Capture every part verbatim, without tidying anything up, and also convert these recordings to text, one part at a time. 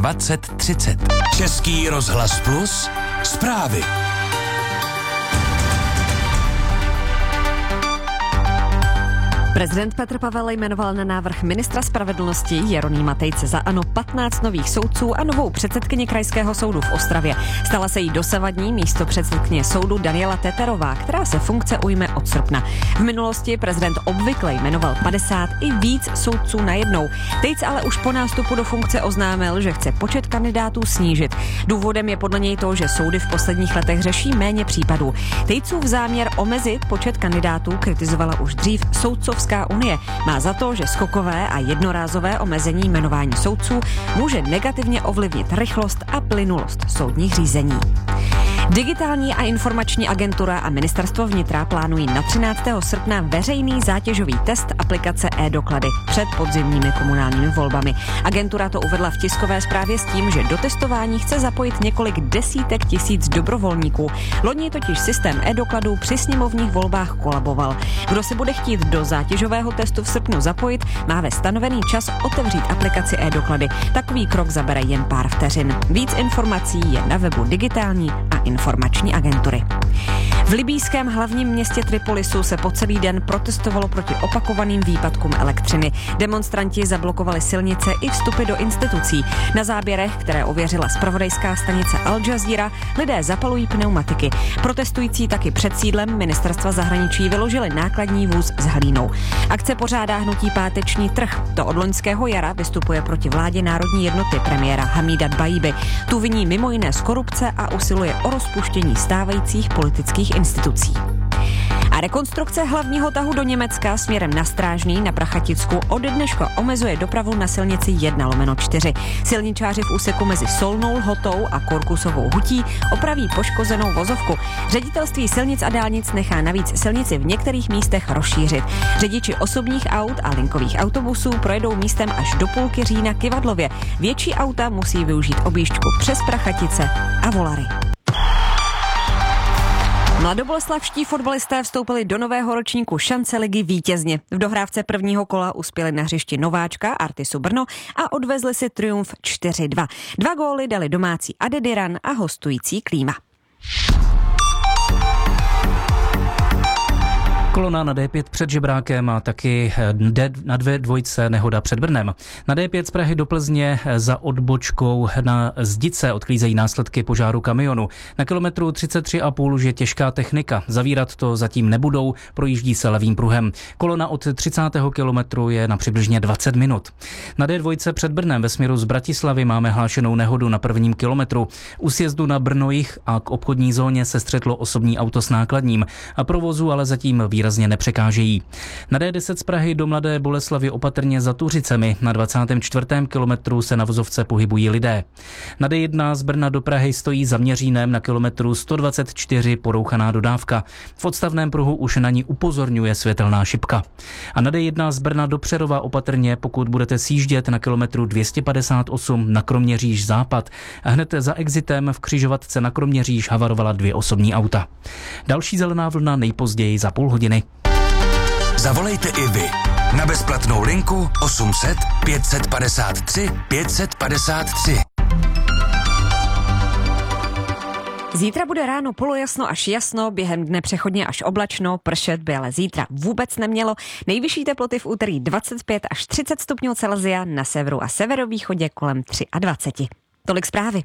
dvacet třicet. Český rozhlas Plus, zprávy. Prezident Petr Pavel jmenoval na návrh ministra spravedlnosti Jeronýma Tejce za ANO patnáct nových soudců a novou předsedkyni Krajského soudu v Ostravě. Stala se jí dosavadní místopředsedkyně soudu Daniela Teterová, která se funkce ujme od srpna. V minulosti prezident obvykle jmenoval padesát i víc soudců najednou. Tejc ale už po nástupu do funkce oznámil, že chce počet kandidátů snížit. Důvodem je podle něj to, že soudy v posledních letech řeší méně případů. Tejcův záměr omezit počet kandidátů kritizovala už dřív soudcovská unie. Má za to, že skokové a jednorázové omezení jmenování soudců může negativně ovlivnit rychlost a plynulost soudních řízení. Digitální a informační agentura a ministerstvo vnitra plánují na třináctého srpna veřejný zátěžový test aplikace e-doklady před podzimními komunálními volbami. Agentura to uvedla v tiskové zprávě s tím, že do testování chce zapojit několik desítek tisíc dobrovolníků. Loni totiž systém e-dokladů při sněmovních volbách kolaboval. Kdo se bude chtít do zátěžového testu v srpnu zapojit, má ve stanovený čas otevřít aplikaci e-doklady. Takový krok zabere jen pár vteřin. Víc informací je na webu digitální a informační agentury. V libýském hlavním městě Tripolisu se po celý den protestovalo proti opakovaným výpadkům elektřiny. Demonstranti zablokovali silnice i vstupy do institucí. Na záběrech, které ověřila zpravodajská stanice Al Jazeera, lidé zapalují pneumatiky. Protestující taky před sídlem ministerstva zahraničí vyložili nákladní vůz s hlínou. Akce pořádá hnutí Páteční trh. To od loňského jara vystupuje proti vládě národní jednoty premiéra Hamída Dbajíby. Tu viní mimo jiné z korupce a usiluje o rozpuštění stávajících politických institucí. A rekonstrukce hlavního tahu do Německa směrem na Strážný na Prachaticku ode dneška omezuje dopravu na silnici jedna lomeno čtyři. Silničáři v úseku mezi Solnou Lhotou a Korkusovou hutí opraví poškozenou vozovku. Ředitelství silnic a dálnic nechá navíc silnici v některých místech rozšířit. Řidiči osobních aut a linkových autobusů projedou místem až do půlky října Kyvadlově. Větší auta musí využít objížďku přes Prachatice a Volary. Mladoboleslavští fotbalisté vstoupili do nového ročníku šance ligy vítězně. V dohrávce prvního kola uspěli na hřišti nováčka Artisu Brno a odvezli si triumf čtyři dva. Dva góly dali domácí Adediran a hostující Klíma. Kolona na D pět před Žebrákem a taky D na dvě dvojce nehoda před Brnem. Na D pět z Prahy do Plzně za odbočkou na Zdice odklízejí následky požáru kamionu. Na kilometru třicet tři a půl už je těžká technika. Zavírat to zatím nebudou, projíždí se levým pruhem. Kolona od třicátého kilometru je na přibližně dvacet minut. Na D dva před Brnem ve směru z Bratislavy máme hlášenou nehodu na prvním kilometru. U sjezdu na Brno-Jih a k obchodní zóně se střetlo osobní auto s nákladním a provozu ale zatím výrazně nepřekážejí. Na D deset z Prahy do Mladé Boleslavi opatrně za Tuřicemi. Na dvacátém čtvrtém kilometru se na vozovce pohybují lidé. Na D jedna z Brna do Prahy stojí za Měřínem na kilometru sto dvacet čtyři porouchaná dodávka. V odstavném pruhu už na ní upozorňuje světelná šipka. A na D jedna z Brna do Přerova opatrně, pokud budete sjíždět na kilometru dvě stě padesát osm na Kroměříž západ. A hned za exitem v křižovatce na Kroměříž havarovala dvě osobní auta. Další zelená vlna nejpozději za půl hodiny. Zavolejte i vy na bezplatnou linku osm set pět set padesát tři pět set padesát tři. Zítra bude ráno polojasno až jasno, během dne přechodně až oblačno, pršet by ale zítra vůbec nemělo. Nejvyšší teploty v úterý dvacet pět až třicet stupňů Celsia, na severu a severovýchodě kolem dvacet tři. Tolik zprávy.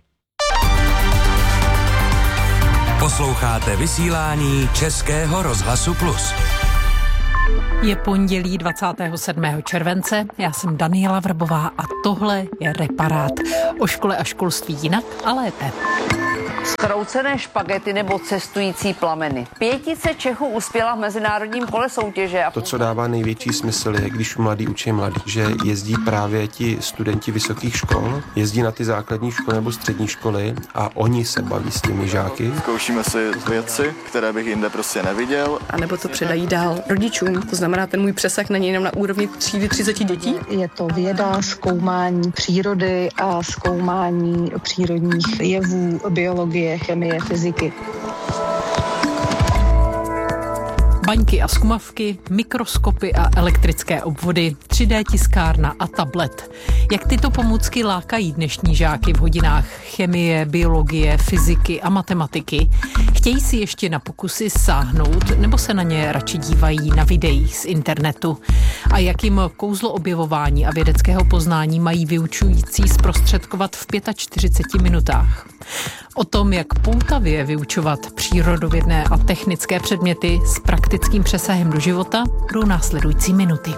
Posloucháte vysílání Českého rozhlasu Plus. Je pondělí dvacátého sedmého července, já jsem Daniela Vrbová a tohle je Reparát. O škole a školství jinak a lépe. Zkroucené špagety nebo cestující plameny. Pětice Čechů uspěla v mezinárodním kole soutěže. To, co dává největší smysl, je, když mladí učí mladí, že jezdí právě ti studenti vysokých škol, jezdí na ty základní školy nebo střední školy a oni se baví s těmi žáky. Zkoušíme si věci, které bych jinde prostě neviděl. A nebo to předají dál rodičům. To znamená, ten můj přesah není jenom na úrovni třídy třicet dětí. Je to věda, zkoumání přírody a zkoumání přírodních jevů, biologie, chemie, fyziky. Baňky a zkumavky, mikroskopy a elektrické obvody, tři dé tiskárna a tablet. Jak tyto pomůcky lákají dnešní žáky v hodinách chemie, biologie, fyziky a matematiky? Chtějí si ještě na pokusy sáhnout nebo se na ně radši dívají na videích z internetu? A jakým kouzlo objevování a vědeckého poznání mají vyučující zprostředkovat v čtyřiceti pěti minutách? O tom, jak poutavě vyučovat přírodovědné a technické předměty s praktickým přesahem do života, budou následující minuty.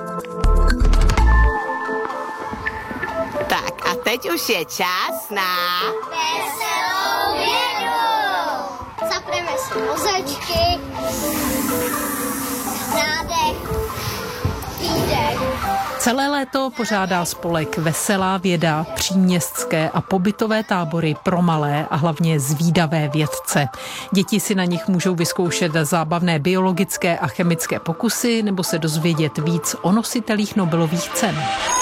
Tak a teď už je čas na... Veselou vědu! Zapneme si mozečky. Nádech. Výdech. Celé léto pořádá spolek Veselá věda příměstské a pobytové tábory pro malé a hlavně zvídavé vědce. Děti si na nich můžou vyzkoušet zábavné biologické a chemické pokusy nebo se dozvědět víc o nositelích Nobelových cen.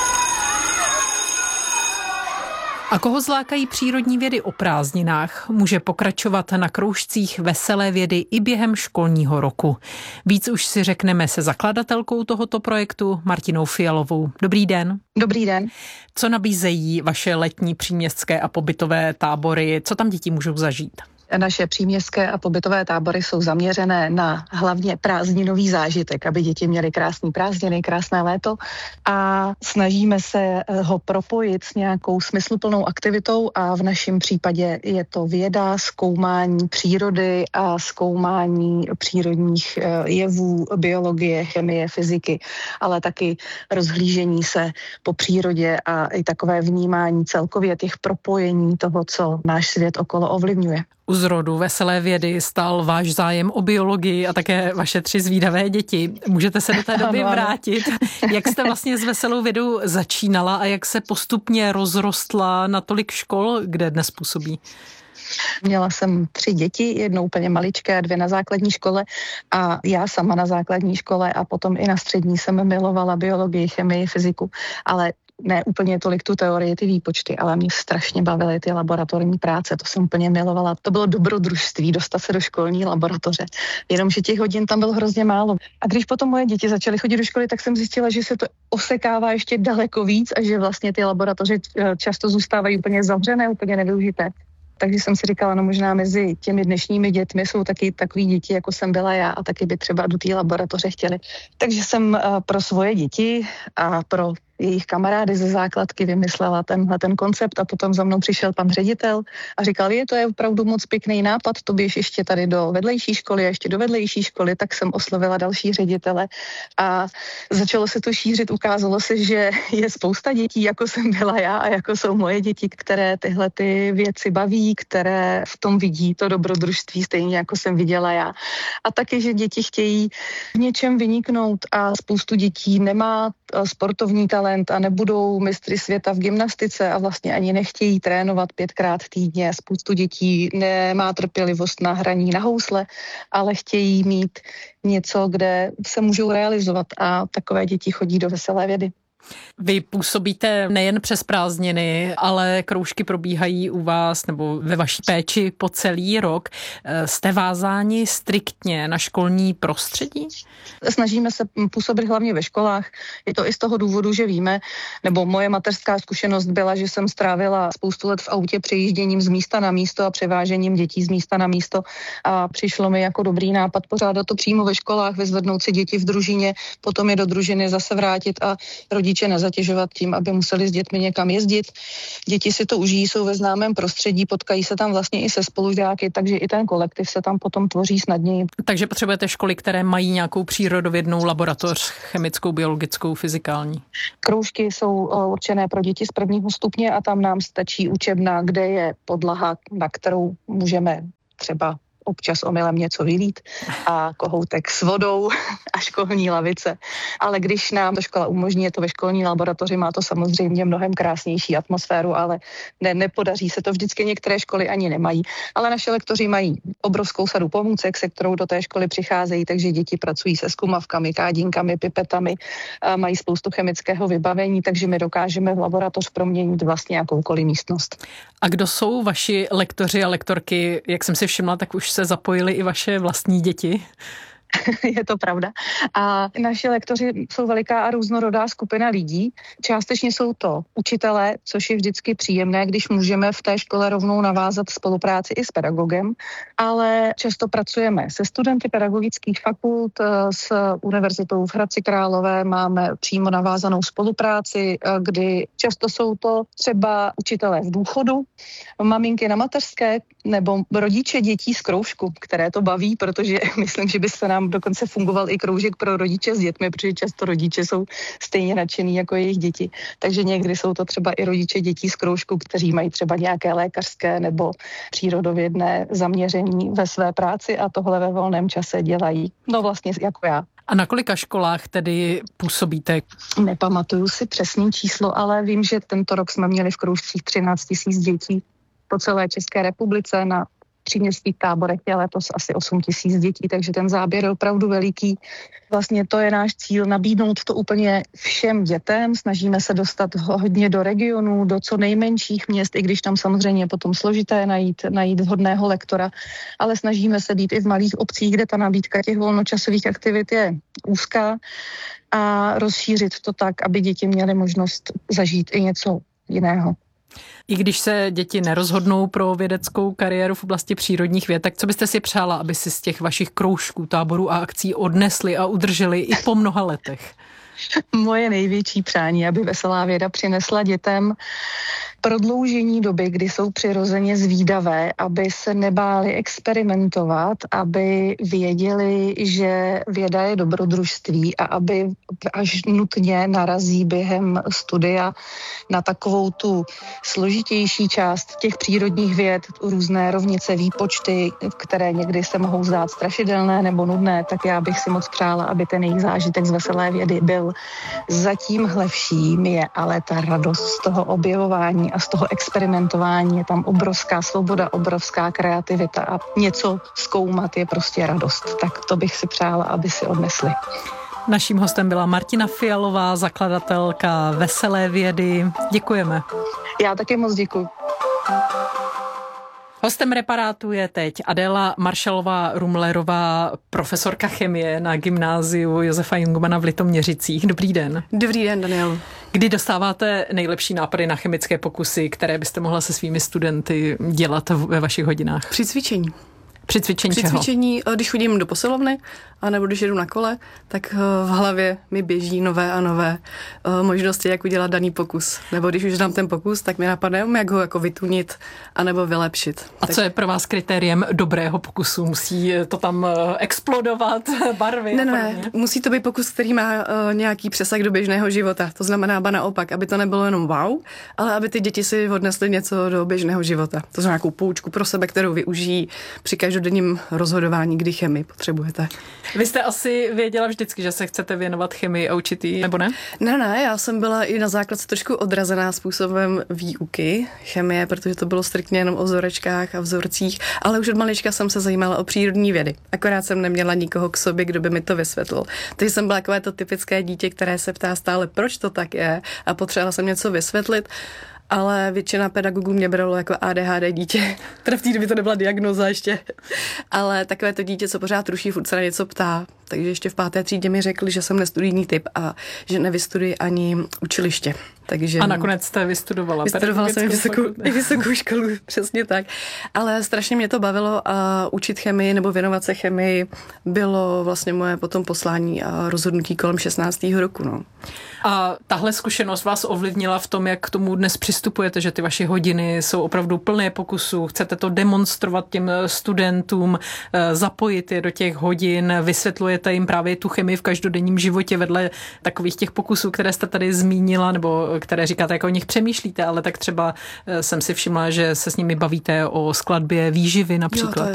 A koho zlákají přírodní vědy o prázdninách, může pokračovat na kroužcích Veselé vědy i během školního roku. Víc už si řekneme se zakladatelkou tohoto projektu, Martinou Fialovou. Dobrý den. Dobrý den. Co nabízejí vaše letní příměstské a pobytové tábory? Co tam děti můžou zažít? Naše příměstské a pobytové tábory jsou zaměřené na hlavně prázdninový zážitek, aby děti měly krásný prázdniny, krásné léto a snažíme se ho propojit s nějakou smysluplnou aktivitou a v našem případě je to věda, zkoumání přírody a zkoumání přírodních jevů, biologie, chemie, fyziky, ale taky rozhlížení se po přírodě a i takové vnímání celkově těch propojení toho, co náš svět okolo ovlivňuje. U zrodu Veselé vědy stál váš zájem o biologii a také vaše tři zvídavé děti. Můžete se do té doby vrátit? Jak jste vlastně s Veselou vědou začínala a jak se postupně rozrostla na tolik škol, kde dnes působí? Měla jsem tři děti, jednou úplně maličké a dvě na základní škole a já sama na základní škole a potom i na střední jsem milovala biologii, chemii, fyziku, ale ne úplně tolik tu teorii, ty výpočty, ale mě strašně bavily ty laboratorní práce, to jsem úplně milovala. To bylo dobrodružství, dostat se do školní laboratoře, jenomže těch hodin tam bylo hrozně málo. A když potom moje děti začaly chodit do školy, tak jsem zjistila, že se to osekává ještě daleko víc a že vlastně ty laboratoře často zůstávají úplně zavřené, úplně nevyužité. Takže jsem si říkala, no možná mezi těmi dnešními dětmi jsou taky takový děti, jako jsem byla já a taky by třeba do té laboratoře chtěli. Takže jsem pro svoje děti a pro jejich kamarády ze základky vymyslela tenhle ten koncept a potom za mnou přišel pan ředitel a říkal, je to je opravdu moc pěkný nápad, to běž ještě tady do vedlejší školy a ještě do vedlejší školy, tak jsem oslovila další ředitele a začalo se to šířit, ukázalo se, že je spousta dětí, jako jsem byla já a jako jsou moje děti, které tyhle ty věci baví, které v tom vidí to dobrodružství stejně, jako jsem viděla já. A taky, že děti chtějí v něčem vyniknout a spoustu dětí nemá sportovní talent a nebudou mistry světa v gymnastice a vlastně ani nechtějí trénovat pětkrát týdně. Spoustu dětí nemá trpělivost na hraní na housle, ale chtějí mít něco, kde se můžou realizovat a takové děti chodí do Veselé vědy. Vy působíte nejen přes prázdniny, ale kroužky probíhají u vás nebo ve vaší péči po celý rok. Jste vázáni striktně na školní prostředí? Snažíme se působit hlavně ve školách. Je to i z toho důvodu, že víme, nebo moje mateřská zkušenost byla, že jsem strávila spoustu let v autě přejížděním z místa na místo a převážením dětí z místa na místo a přišlo mi jako dobrý nápad pořádat to přímo ve školách, vyzvednout si děti v družině, potom je do družiny zase vrátit a rodiče nezatěžovat tím, aby museli s dětmi někam jezdit. Děti si to užijí, jsou ve známém prostředí, potkají se tam vlastně i se spolužáky, takže i ten kolektiv se tam potom tvoří snadněji. Takže potřebujete školy, které mají nějakou přírodovědnou laboratoř, chemickou, biologickou, fyzikální. Kroužky jsou určené pro děti z prvního stupně a tam nám stačí učebna, kde je podlaha, na kterou můžeme třeba občas omylem něco vylít a kohoutek s vodou a školní lavice. Ale když nám to škola umožní, je to ve školní laboratoři, má to samozřejmě mnohem krásnější atmosféru, ale ne, nepodaří se to vždycky, některé školy ani nemají. Ale naše lektoři mají obrovskou sadu pomůcek, se kterou do té školy přicházejí, takže děti pracují se zkumavkami, kádinkami, pipetami, a mají spoustu chemického vybavení, takže my dokážeme v laboratoř proměnit vlastně jakoukoliv místnost. A kdo jsou vaši lektoři a lektorky? Jak jsem si všimla, tak už se zapojili i vaše vlastní děti. Je to pravda. A naši lektoři jsou veliká a různorodá skupina lidí. Částečně jsou to učitelé, což je vždycky příjemné, když můžeme v té škole rovnou navázat spolupráci i s pedagogem, ale často pracujeme se studenty pedagogických fakult, s univerzitou v Hradci Králové máme přímo navázanou spolupráci, kdy často jsou to třeba učitelé v důchodu, maminky na mateřské nebo rodiče dětí z kroužku, které to baví, protože myslím, že by se nám dokonce fungoval i kroužek pro rodiče s dětmi, protože často rodiče jsou stejně nadšený jako jejich děti. Takže někdy jsou to třeba i rodiče dětí z kroužku, kteří mají třeba nějaké lékařské nebo přírodovědné zaměření ve své práci a tohle ve volném čase dělají. No vlastně jako já. A na kolika školách tedy působíte? Nepamatuju si přesný číslo, ale vím, že tento rok jsme měli v kroužcích třináct tisíc dětí po celé České republice, na příměstských táborech je letos asi osm tisíc dětí, takže ten záběr je opravdu veliký. Vlastně to je náš cíl, nabídnout to úplně všem dětem, snažíme se dostat hodně do regionů, do co nejmenších měst, i když tam samozřejmě je potom složité najít, najít vhodného lektora, ale snažíme se být i v malých obcích, kde ta nabídka těch volnočasových aktivit je úzká a rozšířit to tak, aby děti měly možnost zažít i něco jiného. I když se děti nerozhodnou pro vědeckou kariéru v oblasti přírodních věd, tak co byste si přála, aby si z těch vašich kroužků, táborů a akcí odnesli a udrželi i po mnoha letech? Moje největší přání, aby veselá věda přinesla dětem prodloužení doby, kdy jsou přirozeně zvídavé, aby se nebáli experimentovat, aby věděli, že věda je dobrodružství a aby až nutně narazí během studia na takovou tu složitější část těch přírodních věd, různé rovnice, výpočty, které někdy se mohou zdát strašidelné nebo nudné, tak já bych si moc přála, aby ten jejich zážitek z veselé vědy byl. Zatímhle vším je ale ta radost z toho objevování a z toho experimentování, je tam obrovská svoboda, obrovská kreativita a něco zkoumat je prostě radost. Tak to bych si přála, aby si odnesli. Naším hostem byla Martina Fialová, zakladatelka Veselé vědy. Děkujeme. Já taky moc děkuji. Hostem Reparátu je teď Adéla Maršalová-Rumlerová, profesorka chemie na gymnáziu Josefa Jungmana v Litoměřicích. Dobrý den. Dobrý den, Daniel. Kdy dostáváte nejlepší nápady na chemické pokusy, které byste mohla se svými studenty dělat ve vašich hodinách? Při cvičení. Při cvičení Při čeho? cvičení, když chodím do posilovny, anebo když jedu na kole, tak v hlavě mi běží nové a nové možnosti, jak udělat daný pokus. Nebo když už dám ten pokus, tak mi napadne, jak ho jako vytunit, anebo vylepšit. A tak... co je pro vás kritériem dobrého pokusu? Musí to tam explodovat, barvy? Ne, ne, musí to být pokus, který má uh, nějaký přesah do běžného života. To znamená ba naopak, aby to nebylo jenom wow, ale aby ty děti si odnesly něco do běžného života. To znamená nějakou poučku pro sebe, kterou využijí při každodenním rozhodování, kdy chemii potřebujete. Vy jste asi věděla vždycky, že se chcete věnovat chemii a učitý, nebo ne? Ne, ne, já jsem byla i na základce trošku odrazená způsobem výuky chemie, protože to bylo striktně jenom o vzorečkách a vzorcích, ale už od malička jsem se zajímala o přírodní vědy. Akorát jsem neměla nikoho k sobě, kdo by mi to vysvětlil. Takže jsem byla takové to typické dítě, které se ptá stále, proč to tak je, a potřebovala jsem něco vysvětlit. Ale většina pedagogů mě bralo jako A D H D dítě. Teda v té době to nebyla diagnóza ještě. Ale takové to dítě, co pořád ruší, furt se na něco ptá. Takže ještě v páté třídě mi řekli, že jsem nestudijní typ a že nevystuduji ani učiliště. Takže, a nakonec jste vystudovala. Vystudovala jsem vysokou, i vysokou školu, přesně tak. Ale strašně mě to bavilo a učit chemii nebo věnovat se chemii bylo vlastně moje potom poslání a rozhodnutí kolem šestnáctého roku. No. A tahle zkušenost vás ovlivnila v tom, jak k tomu dnes přistupujete, že ty vaše hodiny jsou opravdu plné pokusů, chcete to demonstrovat těm studentům, zapojit je do těch hodin, vysvětlujete jim právě tu chemii v každodenním životě vedle takových těch pokusů, které jste tady zmínila, nebo které říkáte, jak o nich přemýšlíte, ale tak třeba jsem si všimla, že se s nimi bavíte o skladbě výživy například. Jo, to je